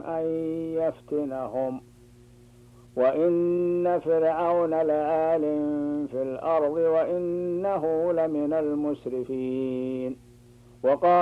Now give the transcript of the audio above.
أن يفتنهم وإن فرعون لآل في الأرض وإنه لمن المسرفين. وقال